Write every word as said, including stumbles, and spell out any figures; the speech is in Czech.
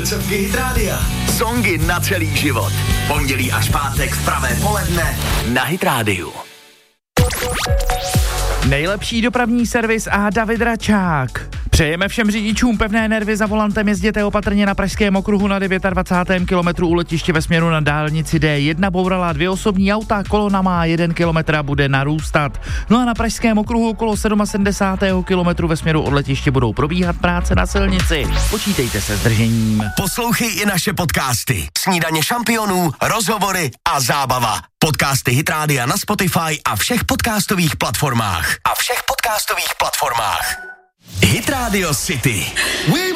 Srdcovky Hit Rádia. Songy na celý život. Pondělí až pátek v pravé poledne na Hit Rádiu. Nejlepší dopravní servis a David Račák. Přejeme všem řidičům pevné nervy za volantem, jezděte opatrně na Pražském okruhu na dvacátém devátém kilometru u letiště ve směru na dálnici D jedna bourala dvě osobní auta, kolona má jeden kilometr a bude narůstat. No a na Pražském okruhu okolo sedmdesátého sedmého kilometru ve směru od letiště budou probíhat práce na silnici. Počítejte se s držením. Poslouchej i naše podcasty. Snídaně šampionů, rozhovory a zábava. Podcasty Hit Rádia na Spotify a všech podcastových platformách. A všech podcastových platformách. Hit Radio City.